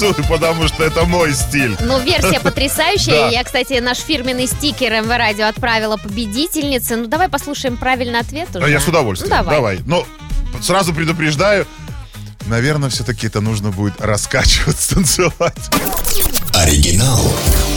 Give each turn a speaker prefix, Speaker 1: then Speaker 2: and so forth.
Speaker 1: танцую, потому что это мой стиль.
Speaker 2: Ну, версия потрясающая. Я, кстати, наш фирменный стикер МВ Радио отправила победительнице. Ну, давай послушаем правильный ответ уже.
Speaker 1: Я с удовольствием.
Speaker 2: Ну, давай.
Speaker 1: Но сразу предупреждаю, наверное, все-таки это нужно будет раскачиваться, танцевать.
Speaker 3: Оригинал.